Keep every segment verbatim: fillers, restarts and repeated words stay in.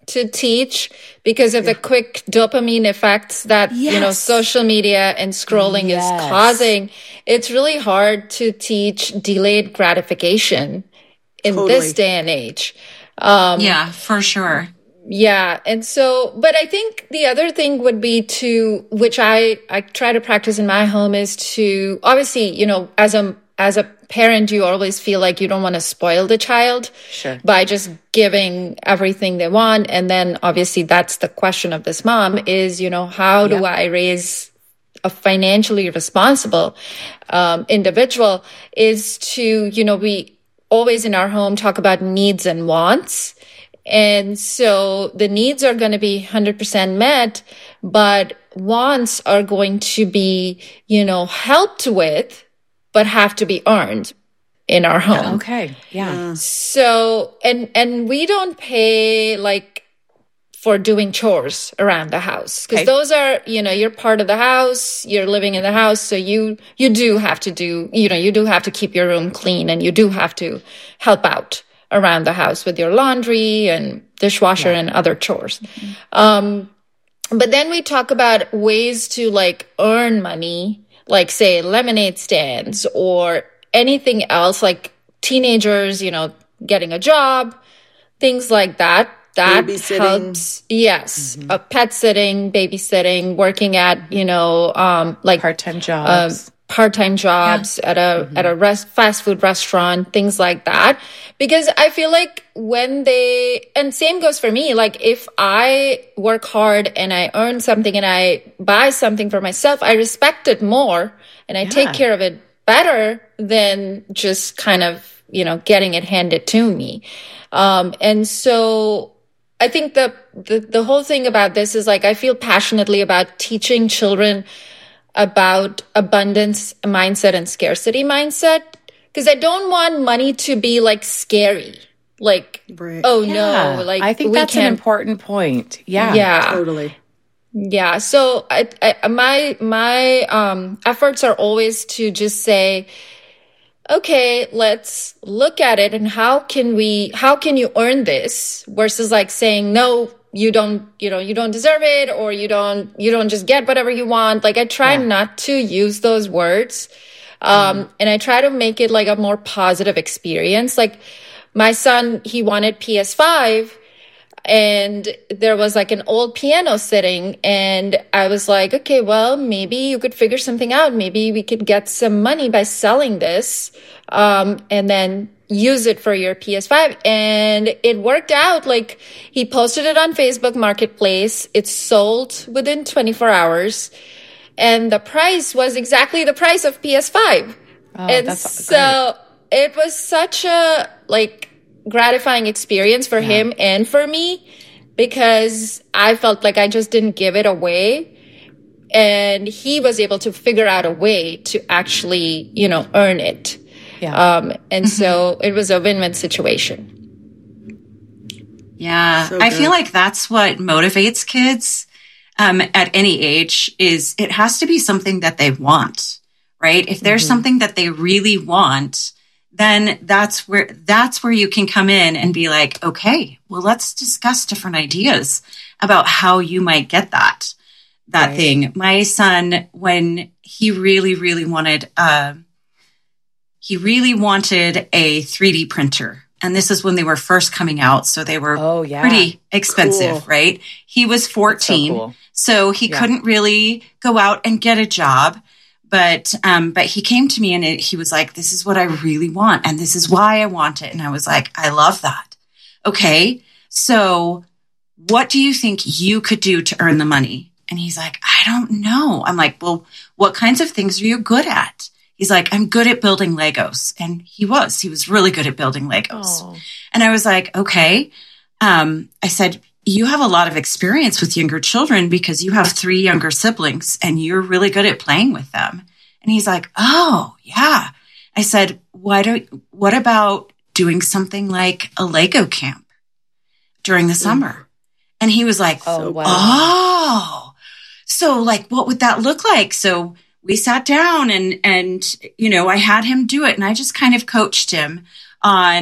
to teach because of yeah. the quick dopamine effects that, yes. you know, social media and scrolling yes. is causing. It's really hard to teach delayed gratification in totally. this day and age. Um, yeah, for sure. Yeah. And so, but I think the other thing would be to, which I, I try to practice in my home is to, obviously, you know, as a, as a parent, you always feel like you don't want to spoil the child sure. by just giving everything they want. And then obviously that's the question of this mom is, you know, how do yep. I raise a financially responsible um, individual is to, you know, we always in our home talk about needs and wants. And so the needs are going to be one hundred percent met, but wants are going to be, you know, helped with, but have to be earned in our home. Okay. Yeah. So, and, and we don't pay like for doing chores around the house because okay. those are, you know, you're part of the house, you're living in the house. So you, you do have to do, you know, you do have to keep your room clean and you do have to help out around the house with your laundry and dishwasher yeah. and other chores. Mm-hmm. Um, but then we talk about ways to like earn money, like say lemonade stands or anything else, like teenagers, you know, getting a job, things like that. That helps. Yes. Mm-hmm. Uh, pet sitting, babysitting, working at, you know, um, like part-time jobs, uh, part-time jobs yeah. at a, mm-hmm. at a rest, fast food restaurant, things like that. Because I feel like when they, and same goes for me, like if I work hard and I earn something and I buy something for myself, I respect it more and I yeah. take care of it better than just kind of, you know, getting it handed to me. Um, and so I think the, the, the whole thing about this is like, I feel passionately about teaching children about abundance mindset and scarcity mindset. Because I don't want money to be like scary. Like, right. oh yeah. no, like I think we that's can't... an important point. Yeah. Yeah. Totally. Yeah. So I, I, my, my, um, efforts are always to just say, okay, let's look at it and how can we, how can you earn this versus like saying, no, you don't, you know, you don't deserve it or you don't, you don't just get whatever you want. Like I try yeah. not to use those words. Um, mm. and I try to make it like a more positive experience. Like my son, he wanted P S five and there was like an old piano sitting and I was like, okay, well, maybe you could figure something out. Maybe we could get some money by selling this, um, and then use it for your P S five. And it worked out. Like he posted it on Facebook Marketplace. It sold within twenty-four hours. And the price was exactly the price of P S five. Oh, and that's so great. It was such a like gratifying experience for yeah. him and for me because I felt like I just didn't give it away. And he was able to figure out a way to actually, you know, earn it. Yeah. Um, and so it was a win-win situation. Yeah. So I feel like that's what motivates kids. Um, at any age is it has to be something that they want, right? If there's mm-hmm. something that they really want, then that's where, that's where you can come in and be like, okay, well, let's discuss different ideas about how you might get that, that right. thing. My son, when he really, really wanted, uh, he really wanted a three D printer. And this is when they were first coming out. So they were oh, yeah. pretty expensive, cool. right? He was fourteen. So, cool. so he yeah. couldn't really go out and get a job. But um, but he came to me and it, he was like, this is what I really want. And this is why I want it. And I was like, I love that. Okay. So what do you think you could do to earn the money? And he's like, I don't know. I'm like, well, what kinds of things are you good at? He's like, I'm good at building Legos. And he was, he was really good at building Legos. Oh. And I was like, okay. Um, I said, you have a lot of experience with younger children because you have three younger siblings and you're really good at playing with them. And he's like, oh yeah. I said, why don't, what about doing something like a Lego camp during the summer? Mm. And he was like, oh, wow. oh, so like, what would that look like? So we sat down and, and, you know, I had him do it and I just kind of coached him on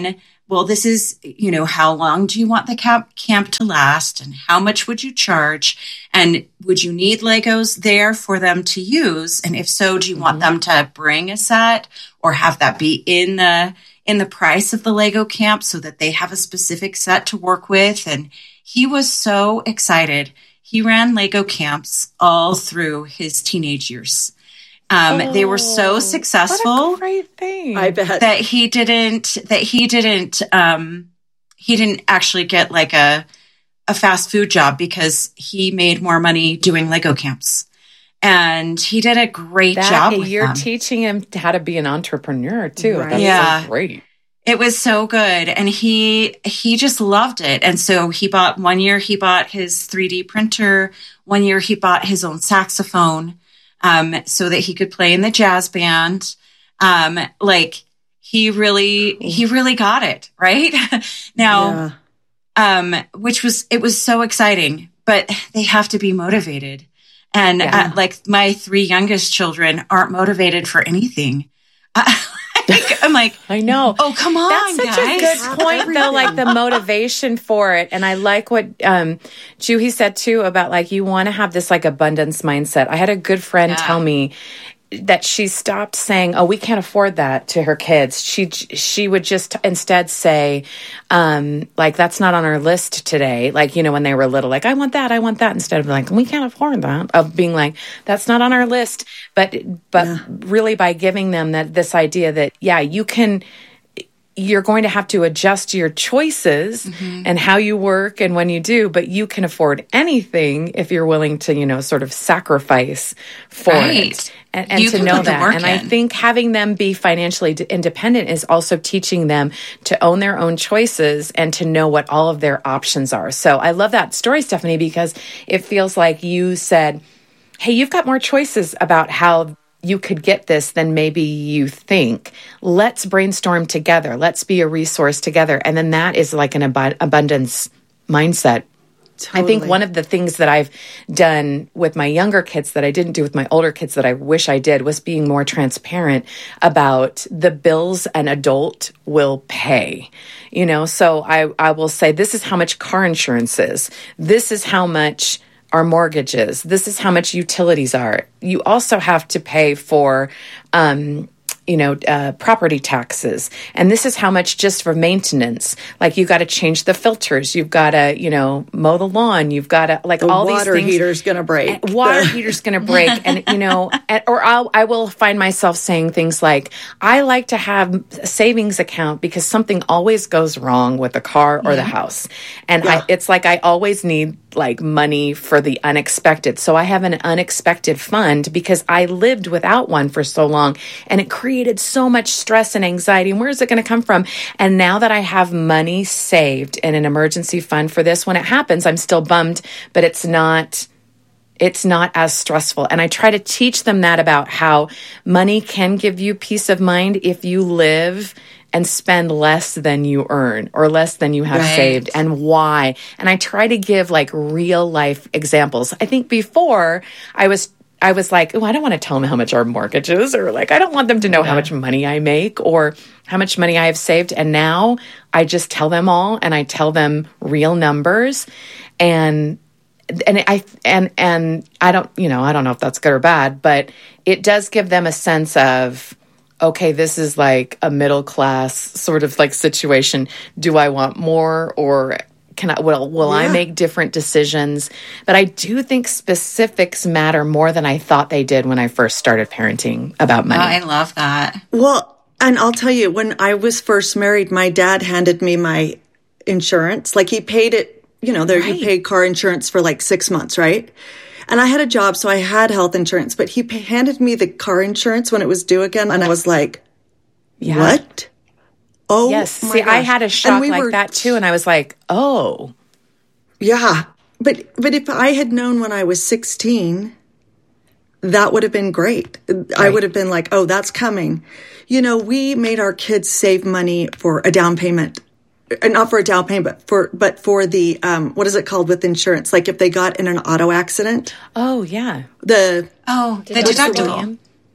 well, this is, you know, how long do you want the camp, camp to last and how much would you charge? And would you need Legos there for them to use? And if so, do you mm-hmm. want them to bring a set or have that be in the, in the price of the Lego camp so that they have a specific set to work with? And he was so excited. He ran Lego camps all through his teenage years. Um, oh, they were so successful. What a great thing. I bet that he didn't, that he didn't, um, he didn't actually get like a, a fast food job because he made more money doing Lego camps. And he did a great that, job with You're them. teaching him how to be an entrepreneur too. Right. That's yeah. so great. It was so good. And he, he just loved it. And so he bought, one year he bought his three D printer. One year he bought his own saxophone. Um, so that he could play in the jazz band. Um, like he really, he really got it right now. Yeah. Um, which was, it was so exciting, but they have to be motivated. And yeah. uh, like my three youngest children aren't motivated for anything. Uh, I'm like, I know. Oh, come on, That's such guys. a good point, though. Like the motivation for it, and I like what um, Juhi said too about like you want to have this like abundance mindset. I had a good friend yeah. tell me that she stopped saying, "Oh, we can't afford that" to her kids. She she would just instead say, um, "Like that's not on our list today." Like you know when they were little, like I want that, I want that. Instead of like we can't afford that, of being like that's not on our list. But but yeah. really by giving them that this idea that yeah you can. You're going to have to adjust your choices mm-hmm. and how you work and when you do, but you can afford anything if you're willing to, you know, sort of sacrifice for right. it and, and to know that. And in. I think having them be financially d- independent is also teaching them to own their own choices and to know what all of their options are. So I love that story, Stephanie, because it feels like you said, hey, you've got more choices about how you could get this than maybe you think. Let's brainstorm together. Let's be a resource together. And then that is like an ab- abundance mindset. Totally. I think one of the things that I've done with my younger kids that I didn't do with my older kids that I wish I did was being more transparent about the bills an adult will pay. You know, so I, I will say, this is how much car insurance is. This is how much our mortgages. This is how much utilities are. You also have to pay for, um, you know, uh, property taxes. And this is how much just for maintenance. Like you got to change the filters. You've got to, you know, mow the lawn. You've got to like the all these things. Water heater's going to break. Water heater's going to break. And, you know, and, or I'll, I will find myself saying things like, I like to have a savings account because something always goes wrong with the car or yeah. the house. And yeah. I, it's like, I always need like money for the unexpected. So I have an unexpected fund because I lived without one for so long and it created so much stress and anxiety. And where is it going to come from? And now that I have money saved in an emergency fund for this, when it happens, I'm still bummed, but it's not, it's not as stressful. And I try to teach them that about how money can give you peace of mind if you live and spend less than you earn or less than you have right. saved, and why. And I try to give like real life examples. I think before I was I was like, oh, I don't want to tell them how much our mortgage is, or like, I don't want them to know yeah. how much money I make or how much money I have saved. And now I just tell them all, and I tell them real numbers. And and I and and I don't, you know, I don't know if that's good or bad, but it does give them a sense of, okay, this is like a middle class sort of like situation. Do I want more, or can I, will, will yeah. I make different decisions? But I do think specifics matter more than I thought they did when I first started parenting about money. Oh, I love that. Well, and I'll tell you, when I was first married, my dad handed me my insurance. Like he paid it, you know, there right. you pay car insurance for like six months, right? And I had a job, so I had health insurance, but he pay- handed me the car insurance when it was due again. And I was like, yeah. what? Oh, yes. my See, gosh. I had a shock we like were, that too. And I was like, oh. Yeah. But, but if I had known when I was sixteen, that would have been great. Right. I would have been like, oh, that's coming. You know, we made our kids save money for a down payment. Not for a down payment, but for, but for the, um, what is it called with insurance? Like if they got in an auto accident. Oh, yeah. The, oh, the deductible.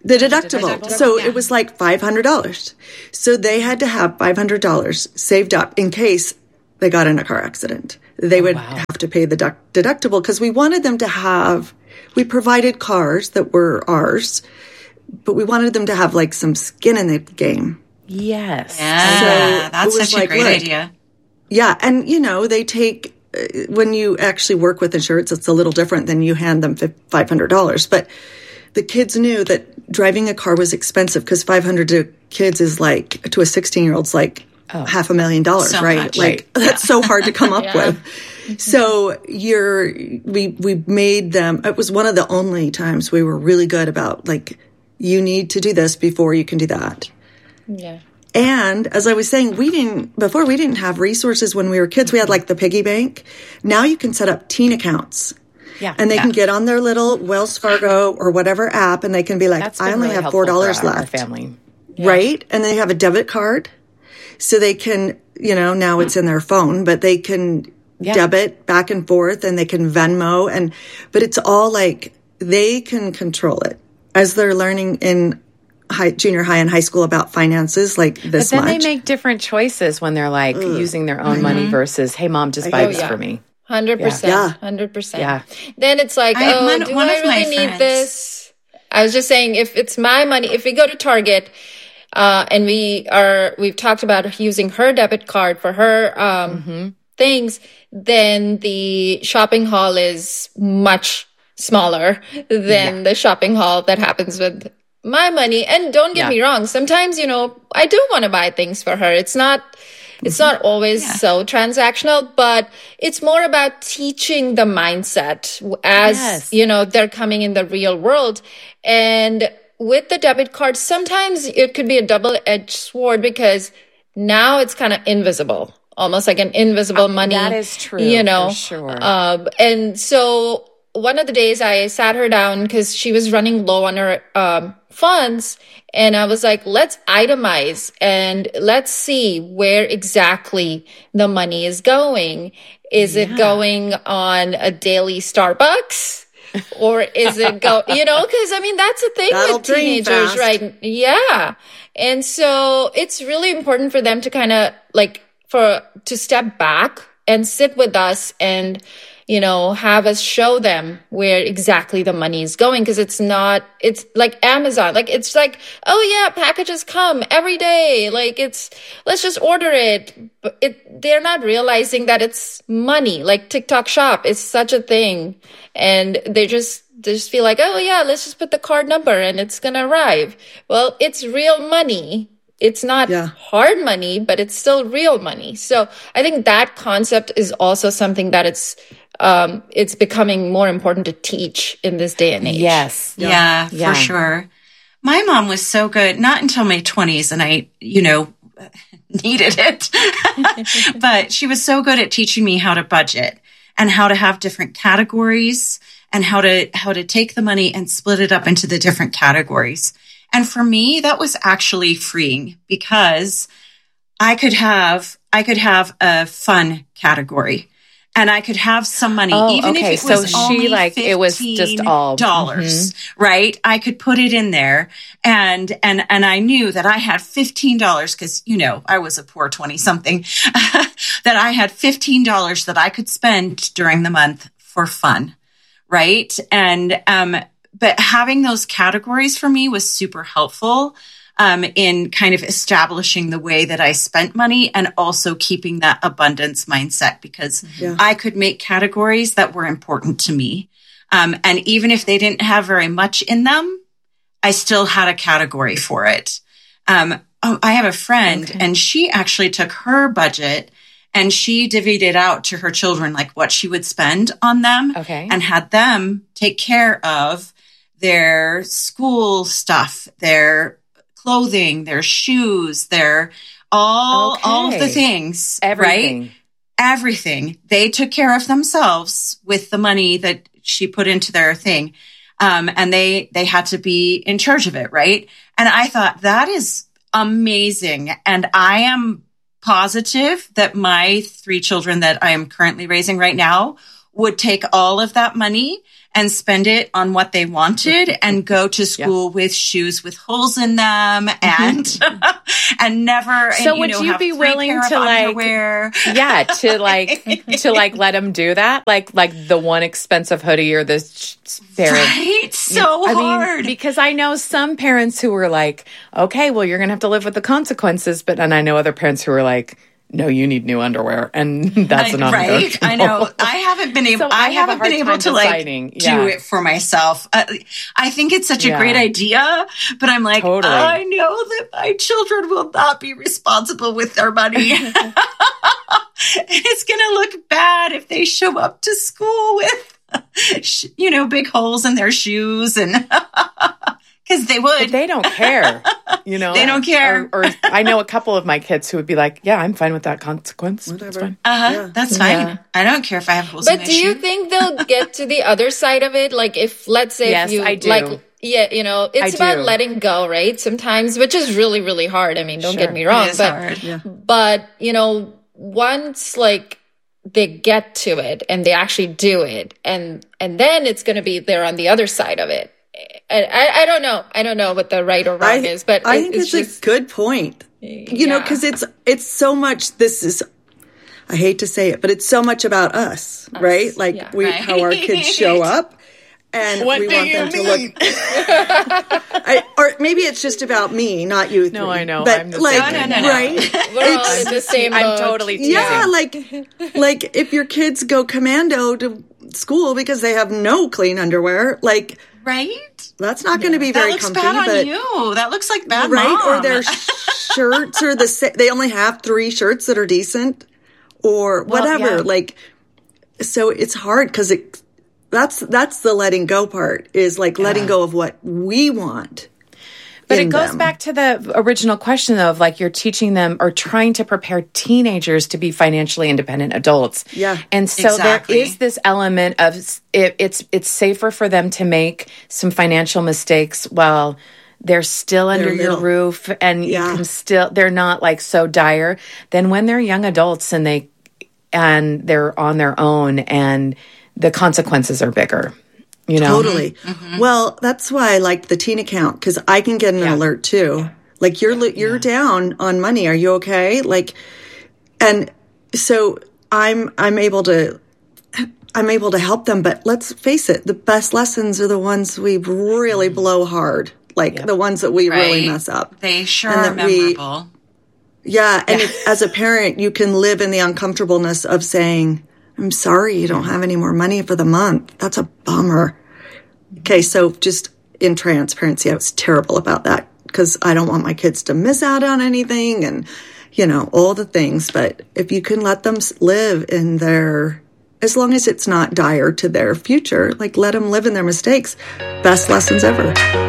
The deductible. deductible. So yeah. It was like five hundred dollars. So they had to have five hundred dollars saved up in case they got in a car accident. They oh, would wow. have to pay the du- deductible because we wanted them to have, we provided cars that were ours, but we wanted them to have like some skin in the game. Yes. Yeah, so that's such like, a great look, idea. Yeah. And, you know, they take, uh, when you actually work with insurance, it's a little different than you hand them five hundred dollars. But the kids knew that driving a car was expensive because five hundred to kids is like, to a sixteen-year-old's like oh. half a million dollars, so right? Much. Like, right. That's yeah. so hard to come up yeah. with. Mm-hmm. So you're, we, we made them, it was one of the only times we were really good about like, you need to do this before you can do that. Yeah. And as I was saying, we didn't, before we didn't have resources when we were kids. We had like the piggy bank. Now you can set up teen accounts. Yeah. And they yeah. can get on their little Wells Fargo or whatever app and they can be like, I only really have four dollars left. Family. Yeah. Right? And they have a debit card. So they can, you know, now it's in their phone, but they can yeah. debit back and forth and they can Venmo and, but it's all like, they can control it as they're learning in high, junior high and high school about finances like this But then much. they make different choices when they're like Ugh. using their own mm-hmm. money versus, hey mom, just buy oh, this yeah. for me. Hundred percent, yeah, hundred percent. Yeah. Then it's like, I, oh, one, do one I really need friends. this? I was just saying, if it's my money, if we go to Target, uh, and we are, we've talked about using her debit card for her um mm-hmm. things, then the shopping haul is much smaller than yeah. the shopping haul that happens with my money. And don't get yeah. me wrong, sometimes you know I do want to buy things for her. It's not. It's not always yeah. so transactional, but it's more about teaching the mindset as, yes. you know, they're coming in the real world. And with the debit card, sometimes it could be a double-edged sword because now it's kind of invisible, almost like an invisible money. That is true, you know, for sure. Um, and so one of the days I sat her down because she was running low on her um, funds. And I was like, let's itemize and let's see where exactly the money is going. Is yeah. it going on a daily Starbucks? Or is it go, you know, because I mean, that's the thing That'll with teenagers, fast. right? Yeah. And so it's really important for them to kind of like, for, to step back and sit with us and, you know, have us show them where exactly the money is going. Because it's not, it's like Amazon. Like, it's like, oh yeah, packages come every day. Like, it's, let's just order it. But it, they're not realizing that it's money. Like TikTok Shop is such a thing. And they just, they just feel like, oh yeah, let's just put the card number and it's going to arrive. Well, it's real money. It's not yeah. hard money, but it's still real money. So I think that concept is also something that it's, um, it's becoming more important to teach in this day and age. Yes. Yeah, yeah, yeah, for sure. My mom was so good, not until my twenties, and I, you know, needed it. But she was so good at teaching me how to budget and how to have different categories and how to, how to take the money and split it up into the different categories. And for me, that was actually freeing because I could have, I could have a fun category. And I could have some money, oh, even okay. if it was so only she, like, it was just all dollars, mm-hmm. right? I could put it in there, and and and I knew that I had fifteen dollars because you know I was a poor twenty something. That I had fifteen dollars that I could spend during the month for fun, right? And um, but having those categories for me was super helpful. Um, in kind of establishing the way that I spent money and also keeping that abundance mindset because yeah. I could make categories that were important to me. Um, and even if they didn't have very much in them, I still had a category for it. Um, oh, I have a friend okay. and she actually took her budget and she divvied it out to her children, like what she would spend on them okay. and had them take care of their school stuff, their clothing, their shoes, their all, okay. all of the things, Everything. right? Everything. They took care of themselves with the money that she put into their thing. Um, and they, they had to be in charge of it. Right. And I thought that is amazing. And I am positive that my three children that I am currently raising right now would take all of that money and spend it on what they wanted and go to school yeah. with shoes with holes in them and and never so and, you would know, you be willing to like underwear. yeah to like to like let them do that like like the one expensive hoodie or the pair right so I hard mean, because I know some parents who were like, okay, well, you're gonna have to live with the consequences, but and I know other parents who are like, no, you need new underwear, and that's I, not right. I know. I haven't been able. So I, I haven't been able to like yeah. do it for myself. Uh, I think it's such a yeah. great idea, but I'm like, totally. I know that my children will not be responsible with their money. It's going to look bad if they show up to school with, you know, big holes in their shoes and. Because they would. But they don't care, you know. They don't care. Or, or I know a couple of my kids who would be like, yeah, I'm fine with that consequence. Whatever. Uh-huh. Yeah. That's fine. Yeah. I don't care if I have holes but in my do you shoe. think they'll get to the other side of it? Like if, let's say yes, if you, I do. like, yeah, you know, it's I about do. letting go, right? Sometimes, which is really, really hard. I mean, don't sure. get me wrong. It is but, hard. Yeah. but, you know, once like they get to it and they actually do it and, and then it's going to be there on the other side of it. I, I don't know. I don't know what the right or wrong I, is, but I it, think it's, it's just, a good point. You yeah. know, because it's it's so much. This is, I hate to say it, but it's so much about us, us right? Like yeah. we right. how our kids show up, and what we do want you them mean? to look. I, or maybe it's just about me, not you. No, three. I know. But I'm the like, same. No, no, no, no. right? we're all in the same I'm boat. totally teasing. Yeah, like like if your kids go commando to school because they have no clean underwear, like. Right? That's not going to be very that looks comfy. bad on but, you. That looks like bad right? mom. Or their shirts are the sa- they only have three shirts that are decent, or whatever. Well, yeah. Like, so it's hard because it. That's that's the letting go part. Is like yeah. letting go of what we want. But it goes them. back to the original question of like you're teaching them or trying to prepare teenagers to be financially independent adults. Yeah. And so exactly. there is this element of it, it's it's safer for them to make some financial mistakes while they're still under they're your little. roof and yeah. you can still they're not like so dire than when they're young adults and they and they're on their own and the consequences are bigger. You know? Totally. Mm-hmm. Well, that's why I liked the teen account because I can get an yeah. alert too. Yeah. Like you're yeah. you're yeah. down on money. Are you okay? Like, and so I'm I'm able to I'm able to help them. But let's face it, the best lessons are the ones we really blow hard. Like yep. the ones that we right. really mess up. They sure are memorable. We, yeah, and yeah. If, as a parent, you can live in the uncomfortableness of saying, I'm sorry you don't have any more money for the month. That's a bummer. Okay, so just in transparency, I was terrible about that because I don't want my kids to miss out on anything and, you know, all the things. But if you can let them live in their, as long as it's not dire to their future, like let them live in their mistakes. Best lessons ever.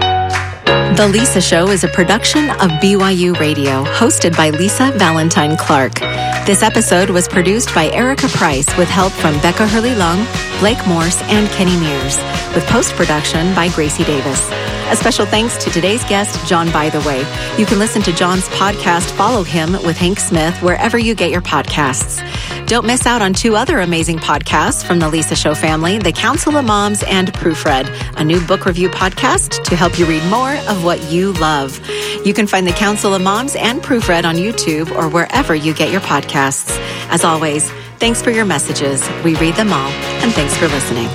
The Lisa Show is a production of B Y U Radio, hosted by Lisa Valentine Clark. This episode was produced by Erica Price with help from Becca Hurley-Lung, Blake Morse, and Kenny Mears, with post-production by Gracie Davis. A special thanks to today's guest, John By the Way. You can listen to John's podcast, Follow Him with Hank Smith, wherever you get your podcasts. Don't miss out on two other amazing podcasts from the Lisa Show family, The Council of Moms and Proofread, a new book review podcast to help you read more of what you love. You can find The Council of Moms and Proofread on YouTube or wherever you get your podcasts. As always, thanks for your messages. We read them all, and thanks for listening.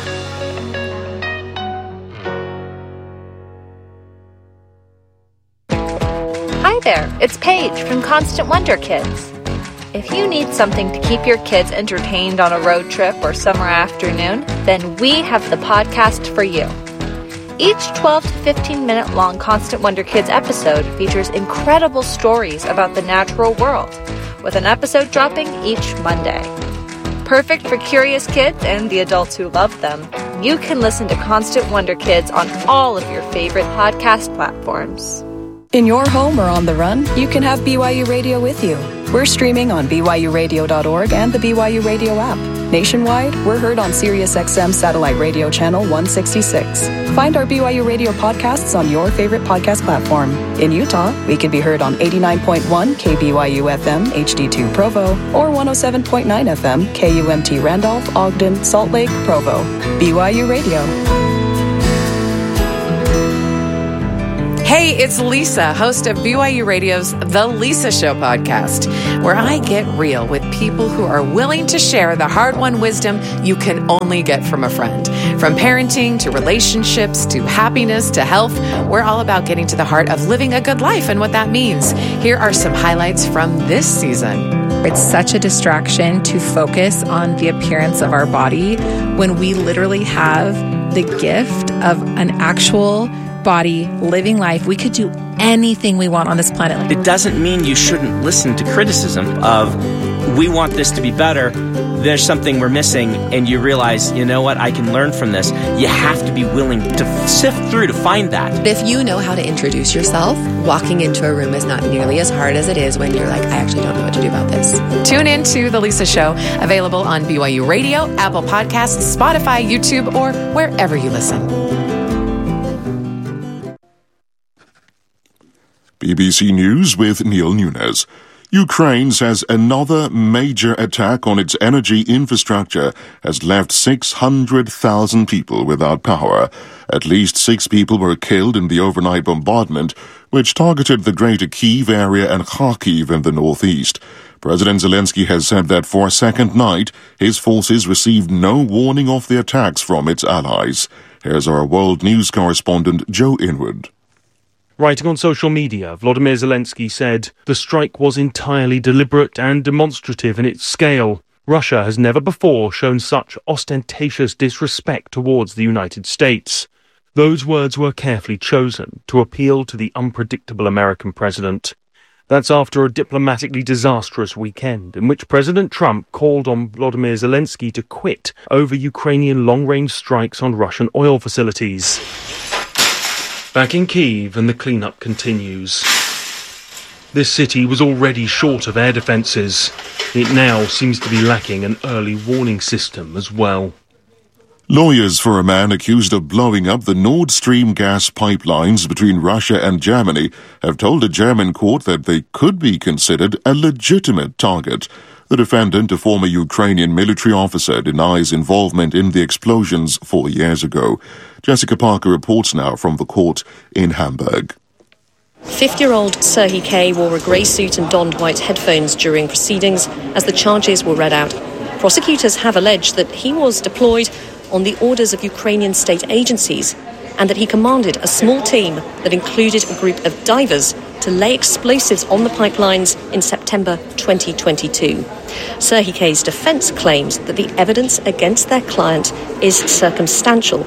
Hi there, it's Paige from Constant Wonder Kids. If you need something to keep your kids entertained on a road trip or summer afternoon, then we have the podcast for you. Each twelve to fifteen minute long Constant Wonder Kids episode features incredible stories about the natural world, with an episode dropping each Monday. Perfect for curious kids and the adults who love them, you can listen to Constant Wonder Kids on all of your favorite podcast platforms. In your home or on the run, you can have B Y U Radio with you. We're streaming on B Y U radio dot org and the B Y U Radio app. Nationwide, we're heard on SiriusXM Satellite Radio Channel one sixty-six. Find our B Y U Radio podcasts on your favorite podcast platform. In Utah, we can be heard on eighty-nine point one K B Y U F M H D two Provo or one oh seven point nine F M K U M T Randolph, Ogden, Salt Lake, Provo. B Y U Radio. Hey, it's Lisa, host of B Y U Radio's The Lisa Show podcast, where I get real with people who are willing to share the hard-won wisdom you can only get from a friend. From parenting to relationships to happiness to health, we're all about getting to the heart of living a good life and what that means. Here are some highlights from this season. It's such a distraction to focus on the appearance of our body when we literally have the gift of an actual body, living life. We could do anything we want on this planet. It doesn't mean you shouldn't listen to criticism of, we want this to be better, there's something we're missing, and you realize, you know what, I can learn from this. You have to be willing to sift through to find that. If you know how to introduce yourself, walking into a room is not nearly as hard as it is when you're like, I actually don't know what to do about this. Tune in to The Lisa Show, available on B Y U Radio, Apple Podcasts, Spotify, YouTube, or wherever you listen. B B C News with Neil Nunes. Ukraine says another major attack on its energy infrastructure has left six hundred thousand people without power. At least six people were killed in the overnight bombardment, which targeted the greater Kyiv area and Kharkiv in the northeast. President Zelensky has said that for a second night, his forces received no warning of the attacks from its allies. Here's our world news correspondent, Joe Inwood. Writing on social media, Volodymyr Zelensky said, "The strike was entirely deliberate and demonstrative in its scale. Russia has never before shown such ostentatious disrespect towards the United States." Those words were carefully chosen to appeal to the unpredictable American president. That's after a diplomatically disastrous weekend in which President Trump called on Volodymyr Zelensky to quit over Ukrainian long-range strikes on Russian oil facilities. Back in Kyiv, and the cleanup continues. This city was already short of air defences. It now seems to be lacking an early warning system as well. Lawyers for a man accused of blowing up the Nord Stream gas pipelines between Russia and Germany have told a German court that they could be considered a legitimate target. The defendant, a former Ukrainian military officer, denies involvement in the explosions four years ago. Jessica Parker reports now from the court in Hamburg. fifty-year-old Serhiy K. wore a grey suit and donned white headphones during proceedings as the charges were read out. Prosecutors have alleged that he was deployed on the orders of Ukrainian state agencies and that he commanded a small team that included a group of divers to lay explosives on the pipelines in September twenty twenty-two. Serhiy K.'s defence claims that the evidence against their client is circumstantial.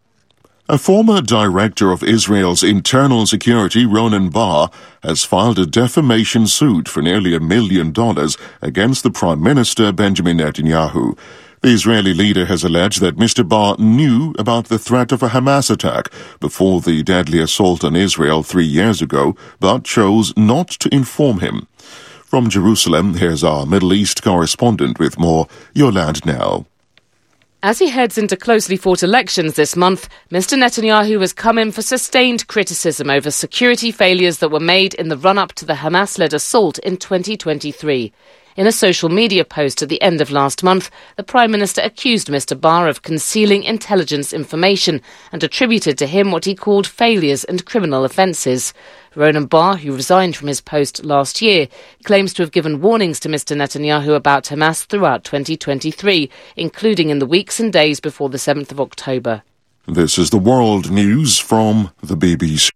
A former director of Israel's internal security, Ronen Bar, has filed a defamation suit for nearly a million dollars against the Prime Minister Benjamin Netanyahu. The Israeli leader has alleged that Mister Bar knew about the threat of a Hamas attack before the deadly assault on Israel three years ago, but chose not to inform him. From Jerusalem, here's our Middle East correspondent with more. Yolande Nell. As he heads into closely fought elections this month, Mister Netanyahu has come in for sustained criticism over security failures that were made in the run-up to the Hamas-led assault in twenty twenty-three. In a social media post at the end of last month, the Prime Minister accused Mister Bar of concealing intelligence information and attributed to him what he called failures and criminal offences. Ronen Bar, who resigned from his post last year, claims to have given warnings to Mister Netanyahu about Hamas throughout twenty twenty-three, including in the weeks and days before the seventh of October. This is the World News from the B B C.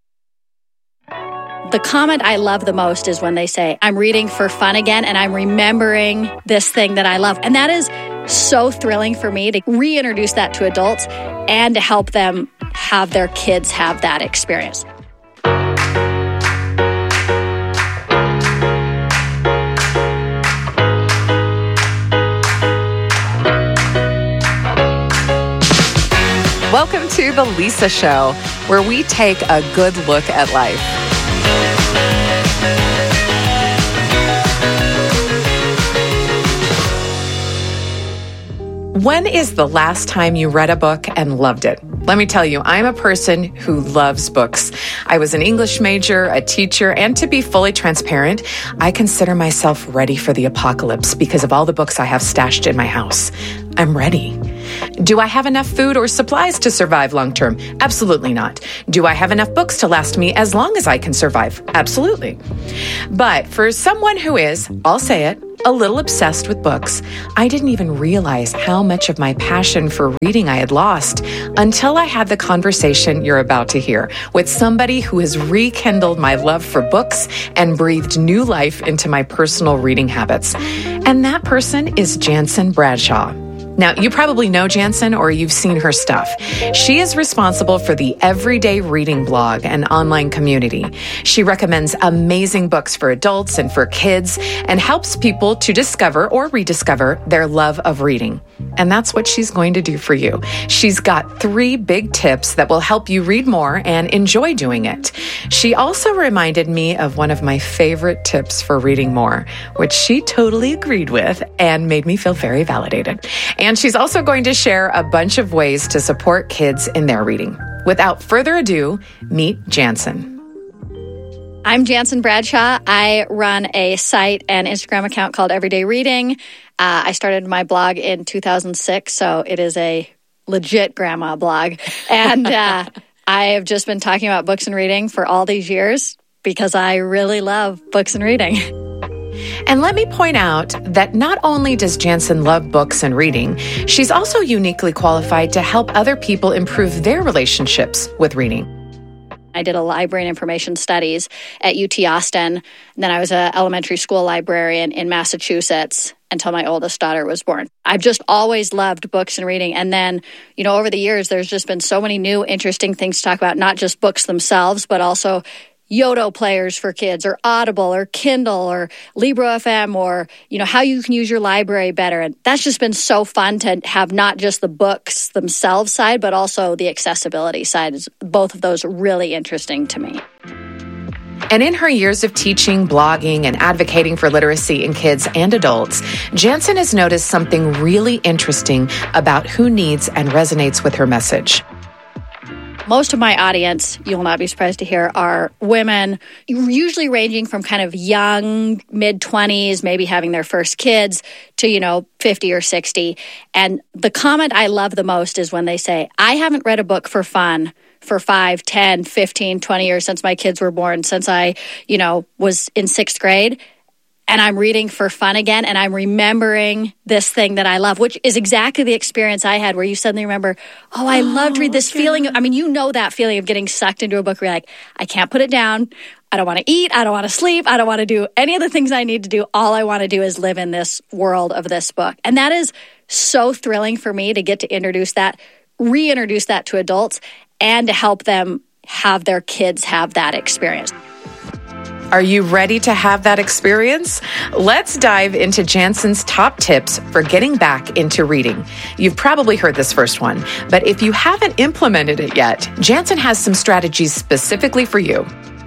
The comment I love the most is when they say, I'm reading for fun again and I'm remembering this thing that I love. And that is so thrilling for me to reintroduce that to adults and to help them have their kids have that experience. Welcome to The Lisa Show, where we take a good look at life. When is the last time you read a book and loved it? Let me tell you, I'm a person who loves books. I was an English major, a teacher, and to be fully transparent, I consider myself ready for the apocalypse because of all the books I have stashed in my house. I'm ready. Do I have enough food or supplies to survive long term? Absolutely not. Do I have enough books to last me as long as I can survive? Absolutely. But for someone who is, I'll say it, a little obsessed with books, I didn't even realize how much of my passion for reading I had lost until I had the conversation you're about to hear with somebody who has rekindled my love for books and breathed new life into my personal reading habits. And that person is Jansen Bradshaw. Now, you probably know Jansen or you've seen her stuff. She is responsible for the Everyday Reading blog and online community. She recommends amazing books for adults and for kids and helps people to discover or rediscover their love of reading. And that's what she's going to do for you. She's got three big tips that will help you read more and enjoy doing it. She also reminded me of one of my favorite tips for reading more, which she totally agreed with and made me feel very validated. And she's also going to share a bunch of ways to support kids in their reading. Without further ado, meet Jansen. I'm Jansen Bradshaw. I run a site and Instagram account called Everyday Reading. Uh, I started my blog in two thousand six, so it is a legit grandma blog. And uh, I have just been talking about books and reading for all these years because I really love books and reading. And let me point out that not only does Jansen love books and reading, she's also uniquely qualified to help other people improve their relationships with reading. I did a library and information studies at U T Austin. And then I was an elementary school librarian in Massachusetts until my oldest daughter was born. I've just always loved books and reading. And then, you know, over the years, there's just been so many new, interesting things to talk about, not just books themselves, but also Yodo players for kids, or Audible, or Kindle, or Libro F M, or, you know, how you can use your library better. And that's just been so fun to have not just the books themselves side, but also the accessibility side. Both of those really interesting to me. And in her years of teaching, blogging, and advocating for literacy in kids and adults, Jansen has noticed something really interesting about who needs and resonates with her message. Most of my audience, you'll not be surprised to hear, are women, usually ranging from kind of young, mid-twenties, maybe having their first kids, to, you know, fifty or sixty. And the comment I love the most is when they say, I haven't read a book for fun for five, ten, fifteen, twenty years since my kids were born, since I, you know, was in sixth grade. And I'm reading for fun again, and I'm remembering this thing that I love, which is exactly the experience I had where you suddenly remember, oh, I oh, loved read this okay. feeling. I mean, you know that feeling of getting sucked into a book where you're like, I can't put it down. I don't want to eat. I don't want to sleep. I don't want to do any of the things I need to do. All I want to do is live in this world of this book. And that is so thrilling for me to get to introduce that, reintroduce that to adults, and to help them have their kids have that experience. Are you ready to have that experience? Let's dive into Jansen's top tips for getting back into reading. You've probably heard this first one, but if you haven't implemented it yet, Jansen has some strategies specifically for you.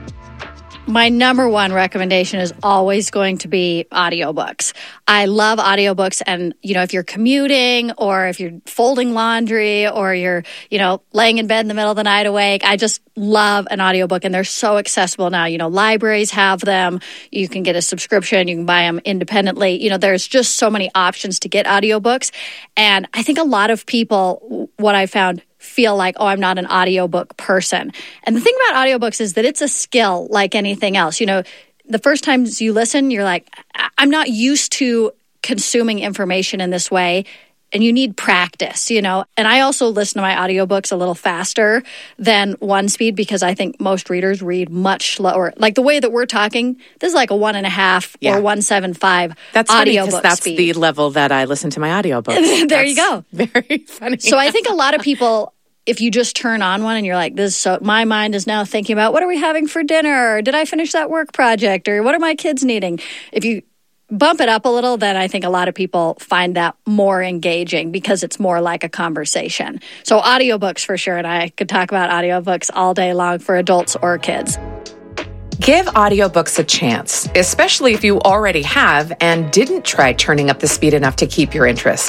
My number one recommendation is always going to be audiobooks. I love audiobooks, and, you know, if you're commuting or if you're folding laundry or you're, you know, laying in bed in the middle of the night awake, I just love an audiobook, and they're so accessible now. You know, libraries have them. You can get a subscription. You can buy them independently. You know, there's just so many options to get audiobooks. And I think a lot of people, what I found, feel like, oh, I'm not an audiobook person. And the thing about audiobooks is that it's a skill like anything else. You know, the first times you listen, you're like, I'm not used to consuming information in this way. And you need practice, you know. And I also listen to my audiobooks a little faster than one speed because I think most readers read much slower. Like the way that we're talking, this is like a one and a half yeah. or one seven five that's audiobook funny, that's speed. The level that I listen to my audiobooks. there that's you go. Very funny. So I think a lot of people, if you just turn on one and you're like, this, so my mind is now thinking about what are we having for dinner? Or did I finish that work project? Or what are my kids needing? If you bump it up a little, then I think a lot of people find that more engaging because it's more like a conversation. So audiobooks for sure. And I could talk about audiobooks all day long for adults or kids. Give audiobooks a chance, especially if you already have and didn't try turning up the speed enough to keep your interest.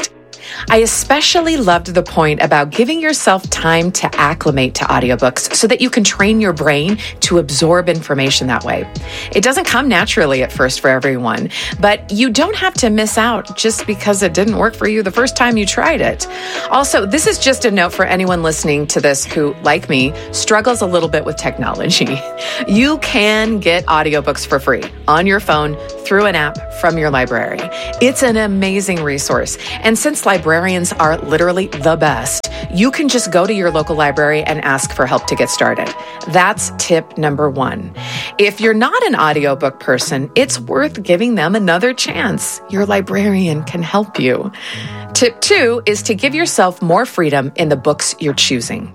I especially loved the point about giving yourself time to acclimate to audiobooks so that you can train your brain to absorb information that way. It doesn't come naturally at first for everyone, but you don't have to miss out just because it didn't work for you the first time you tried it. Also, this is just a note for anyone listening to this who, like me, struggles a little bit with technology. You can get audiobooks for free on your phone through an app from your library. It's an amazing resource. And since librarians are literally the best, you can just go to your local library and ask for help to get started. That's tip number one. If you're not an audiobook person, it's worth giving them another chance. Your librarian can help you. Tip two is to give yourself more freedom in the books you're choosing.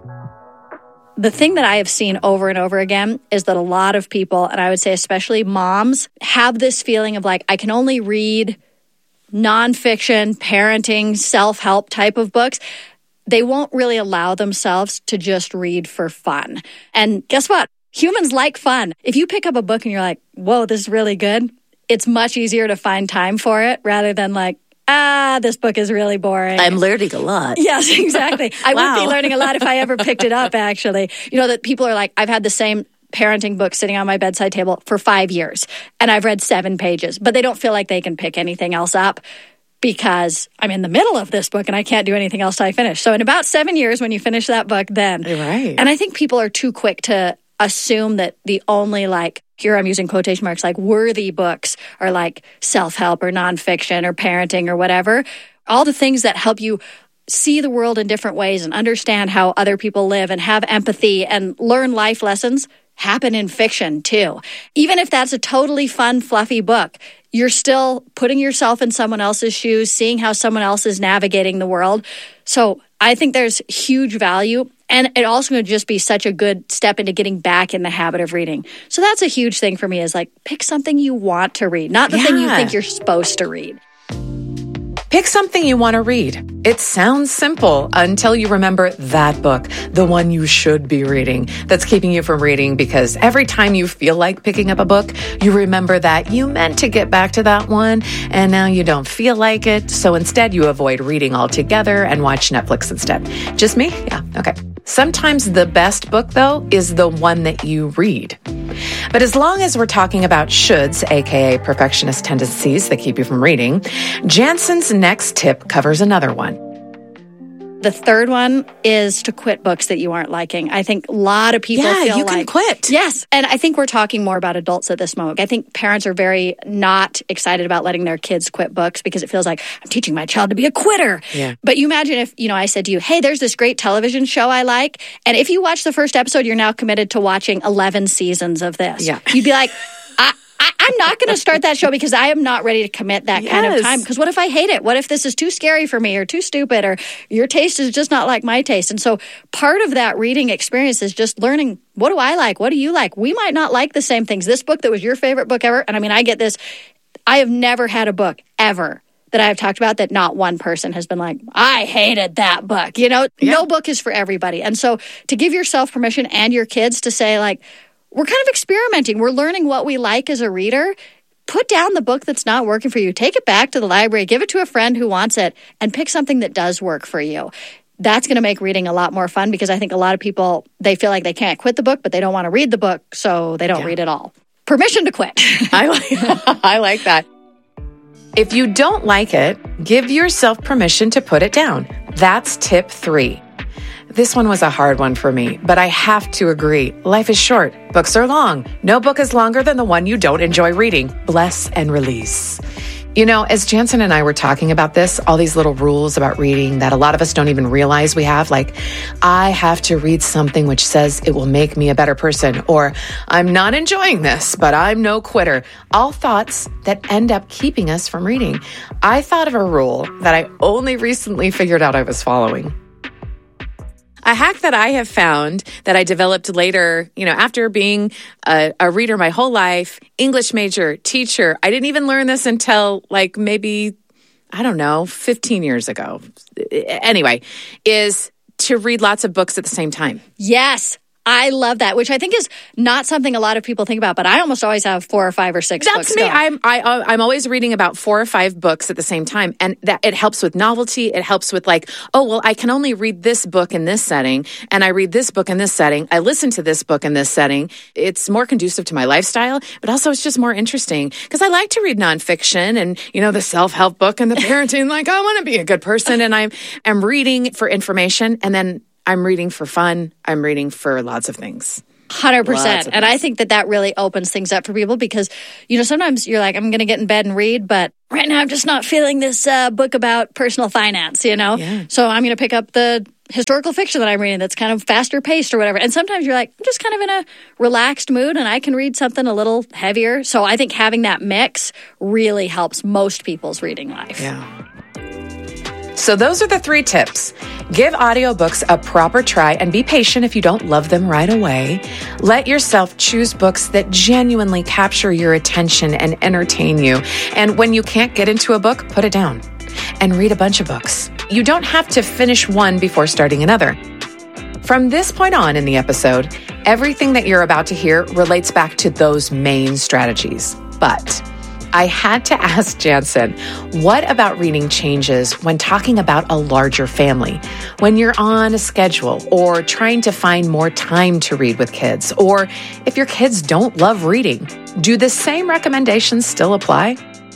The thing that I have seen over and over again is that a lot of people, and I would say especially moms, have this feeling of like, I can only read nonfiction, parenting, self-help type of books. They won't really allow themselves to just read for fun. And guess what? Humans like fun. If you pick up a book and you're like, whoa, this is really good, it's much easier to find time for it rather than like, ah, this book is really boring. I'm learning a lot. Yes, exactly. I Wow. would be learning a lot if I ever picked it up, actually. You know, that people are like, I've had the same parenting book sitting on my bedside table for five years, and I've read seven pages, but they don't feel like they can pick anything else up because I'm in the middle of this book and I can't do anything else till I finish. So in about seven years, when you finish that book, then. Right. And I think people are too quick to assume that the only like, here I'm using quotation marks, like worthy books are like self-help or nonfiction or parenting or whatever. All the things that help you see the world in different ways and understand how other people live and have empathy and learn life lessons happen in fiction too. Even if that's a totally fun, fluffy book, you're still putting yourself in someone else's shoes, seeing how someone else is navigating the world. So I think there's huge value. And it also going to just be such a good step into getting back in the habit of reading. So that's a huge thing for me is like, pick something you want to read, not the Yeah. thing you think you're supposed to read. Pick something you want to read. It sounds simple until you remember that book, the one you should be reading, that's keeping you from reading because every time you feel like picking up a book, you remember that you meant to get back to that one and now you don't feel like it. So instead you avoid reading altogether and watch Netflix instead. Just me? Yeah. Okay. Sometimes the best book, though, is the one that you read. But as long as we're talking about shoulds, aka perfectionist tendencies that keep you from reading, Jansen's next tip covers another one. The third one is to quit books that you aren't liking. I think a lot of people Yeah, feel you can like, quit. Yes. And I think we're talking more about adults at this moment. I think parents are very not excited about letting their kids quit books because it feels like I'm teaching my child to be a quitter. Yeah. But you imagine if, you know, I said to you, hey, there's this great television show I like. And if you watch the first episode, you're now committed to watching eleven seasons of this. Yeah. You'd be like, I, I, I'm not going to start that show because I am not ready to commit that kind of Yes. time. Because what if I hate it? What if this is too scary for me or too stupid or your taste is just not like my taste? And so part of that reading experience is just learning, what do I like? What do you like? We might not like the same things. This book that was your favorite book ever, and I mean, I get this. I have never had a book ever that I've talked about that not one person has been like, I hated that book. You know, Yeah. no book is for everybody. And so to give yourself permission and your kids to say like, we're kind of experimenting. We're learning what we like as a reader. Put down the book that's not working for you. Take it back to the library. Give it to a friend who wants it and pick something that does work for you. That's going to make reading a lot more fun because I think a lot of people, they feel like they can't quit the book, but they don't want to read the book, so they don't Yeah. read it all. Permission to quit. I like, I like that. If you don't like it, give yourself permission to put it down. That's tip three. This one was a hard one for me, but I have to agree. Life is short. Books are long. No book is longer than the one you don't enjoy reading. Bless and release. You know, as Jansen and I were talking about this, all these little rules about reading that a lot of us don't even realize we have, like, I have to read something which says it will make me a better person, or I'm not enjoying this, but I'm no quitter. All thoughts that end up keeping us from reading. I thought of a rule that I only recently figured out I was following. A hack that I have found that I developed later, you know, after being a, a reader my whole life, English major, teacher. I didn't even learn this until like maybe, I don't know, fifteen years ago. Anyway, is to read lots of books at the same time. Yes. I love that, which I think is not something a lot of people think about, but I almost always have four or five or six That's books me. going. I'm I, I'm always reading about four or five books at the same time, and that it helps with novelty. It helps with like, oh, well, I can only read this book in this setting, and I read this book in this setting. I listen to this book in this setting. It's more conducive to my lifestyle, but also it's just more interesting because I like to read nonfiction and, you know, the self-help book and the parenting, like, I want to be a good person, and I'm, I'm reading for information, and then I'm reading for fun. I'm reading for lots of things. one hundred percent. And I think that that really opens things up for people because, you know, sometimes you're like, I'm going to get in bed and read, but right now I'm just not feeling this uh, book about personal finance, you know? Yeah. So I'm going to pick up the historical fiction that I'm reading that's kind of faster paced or whatever. And sometimes you're like, I'm just kind of in a relaxed mood and I can read something a little heavier. So I think having that mix really helps most people's reading life. Yeah. So those are the three tips. Give audiobooks a proper try and be patient if you don't love them right away. Let yourself choose books that genuinely capture your attention and entertain you. And when you can't get into a book, put it down and read a bunch of books. You don't have to finish one before starting another. From this point on in the episode, everything that you're about to hear relates back to those main strategies. But I had to ask Jansen, what about reading changes when talking about a larger family? When you're on a schedule or trying to find more time to read with kids, or if your kids don't love reading, do the same recommendations still apply?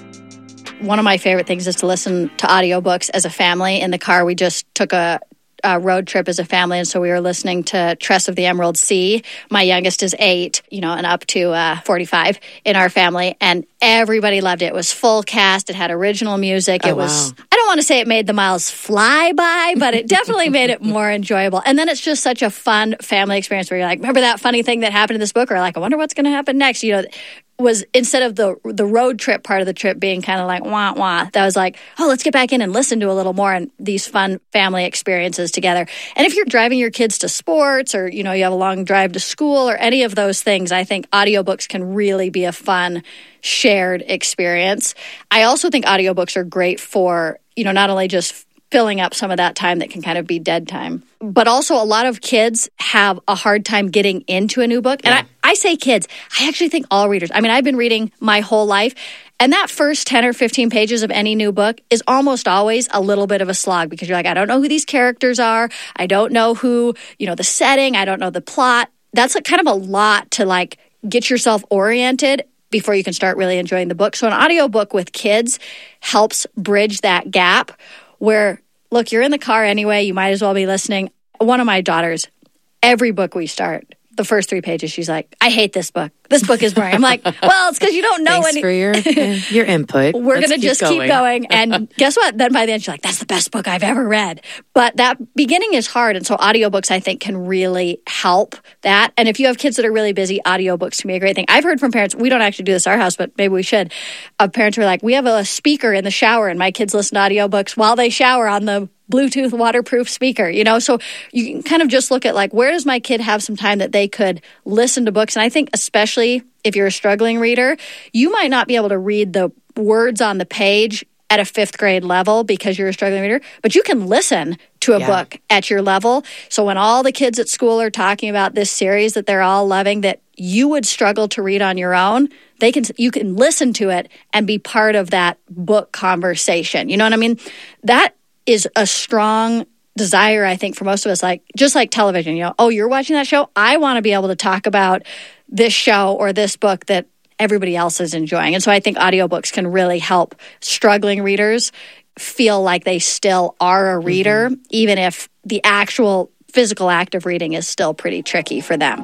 One of my favorite things is to listen to audiobooks as a family. In the car, we just took a Uh, road trip as a family, and so we were listening to Tress of the Emerald Sea. My youngest is eight, you know, and up to uh, forty-five in our family, and everybody loved it. It was full cast. It had original music. Oh, it was, wow. I don't want to say it made the miles fly by, but it definitely made it more enjoyable. And then it's just such a fun family experience where you're like, remember that funny thing that happened in this book? Or like, I wonder what's going to happen next. You know, was instead of the the road trip part of the trip being kind of like wah wah, that was like, oh, let's get back in and listen to a little more and these fun family experiences together. And if you're driving your kids to sports or, you know, you have a long drive to school or any of those things, I think audiobooks can really be a fun shared experience. I also think audiobooks are great for, you know, not only just filling up some of that time that can kind of be dead time, but also a lot of kids have a hard time getting into a new book. And yeah. I, I say kids, I actually think all readers. I mean, I've been reading my whole life, and that first ten or fifteen pages of any new book is almost always a little bit of a slog because you're like, I don't know who these characters are. I don't know who, you know, the setting. I don't know the plot. That's a, kind of a lot to like get yourself oriented before you can start really enjoying the book. So an audiobook with kids helps bridge that gap where, look, you're in the car anyway, you might as well be listening. One of my daughters, every book we start, the first three pages, she's like, I hate this book. This book is boring. I'm like, well, it's because you don't know Thanks any- for your, your input. We're going to keep just going. keep going. And guess what? Then by the end, she's like, that's the best book I've ever read. But that beginning is hard. And so audiobooks, I think, can really help that. And if you have kids that are really busy, audiobooks can be a great thing. I've heard from parents, we don't actually do this at our house, but maybe we should, of parents who are like, we have a speaker in the shower and my kids listen to audiobooks while they shower on the Bluetooth waterproof speaker, you know? So you can kind of just look at like, where does my kid have some time that they could listen to books? And I think especially if you're a struggling reader, you might not be able to read the words on the page at a fifth grade level because you're a struggling reader, but you can listen to a yeah. book at your level. So when all the kids at school are talking about this series that they're all loving that you would struggle to read on your own, they can you can listen to it and be part of that book conversation. You know what I mean? That is a strong desire, I think, for most of us, like just like television, you know, oh, you're watching that show? I want to be able to talk about this show or this book that everybody else is enjoying. And so I think audiobooks can really help struggling readers feel like they still are a reader, mm-hmm. even if the actual physical act of reading is still pretty tricky for them.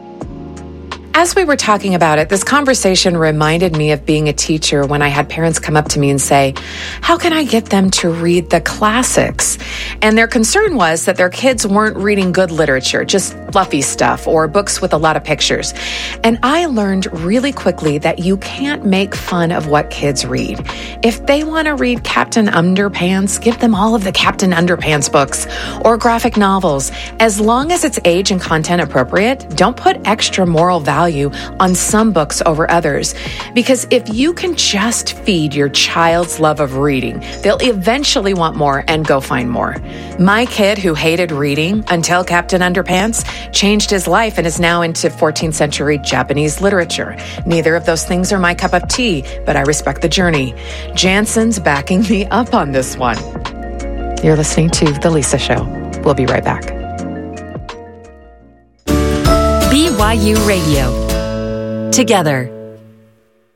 As we were talking about it, this conversation reminded me of being a teacher when I had parents come up to me and say, how can I get them to read the classics? And their concern was that their kids weren't reading good literature, just fluffy stuff or books with a lot of pictures. And I learned really quickly that you can't make fun of what kids read. If they want to read Captain Underpants, give them all of the Captain Underpants books or graphic novels. As long as it's age and content appropriate, don't put extra moral value value on some books over others. Because if you can just feed your child's love of reading, they'll eventually want more and go find more. My kid, who hated reading until Captain Underpants, changed his life and is now into fourteenth century Japanese literature. Neither of those things are my cup of tea, but I respect the journey. Jansen's backing me up on this one. You're listening to The Lisa Show. We'll be right back. B Y U Radio. Together.